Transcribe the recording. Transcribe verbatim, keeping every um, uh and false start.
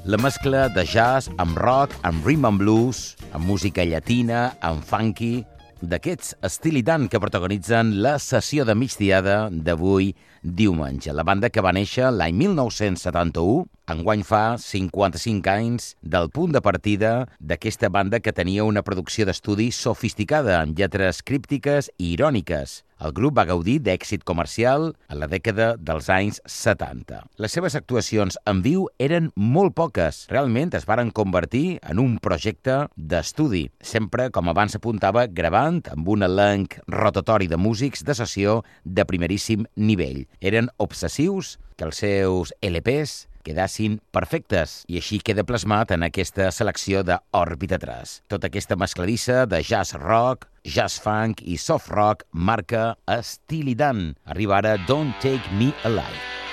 La mescla de jazz amb rock, amb rhythm and blues, amb música llatina, amb funky, d'aquests estil i tant que protagonitzen la sessió de migdiada d'avui diumenge. La banda que va néixer l'any mil nou-cents setanta-u, enguany fa cinquanta-cinc anys del punt de partida d'aquesta banda que tenia una producció d'estudi sofisticada, amb lletres críptiques i iròniques. El grup va gaudir d'èxit comercial a la dècada dels anys setanta. Les seves actuacions en viu eren molt poques. Realment es varen convertir en un projecte d'estudi, sempre, com abans apuntava, gravant amb un elenc rotatori de músics de sessió de primeríssim nivell. Eren obsessius que els seus L Ps quedassin perfectes, i així queda plasmat en aquesta selecció d'Òrbita tres. Tota aquesta mescladissa de jazz rock, jazz funk i soft rock marca estil i tant. Arriba ara Don't Take Me Alive.